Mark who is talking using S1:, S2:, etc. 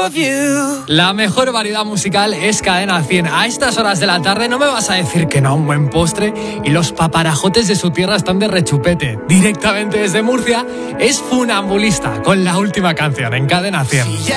S1: of you.
S2: La mejor variedad musical es Cadena 100. A estas horas de la tarde no me vas a decir que no a un buen postre, y los paparajotes de su tierra están de rechupete. Directamente desde Murcia es Funambulista con la última canción en Cadena 100.
S1: Si